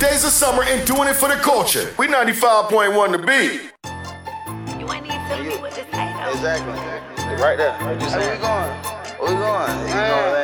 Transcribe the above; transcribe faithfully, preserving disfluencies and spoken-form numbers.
Days of summer and doing it for the culture. We ninety-five point one The Beat. You ain't even tell me what to say though. Exactly. Right there. What you saying? Where we going? Where we going? You know